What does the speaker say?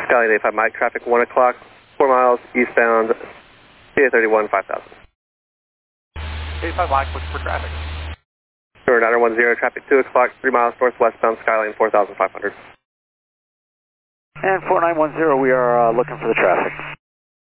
Skyline 85 Mike, traffic 1 o'clock, 4 miles eastbound, CA 31, 5000. 85 Mike, looking for traffic. Sure, 910, traffic 2 o'clock, 3 miles northwestbound, Skyline 4500. And 4910, we are looking for the traffic.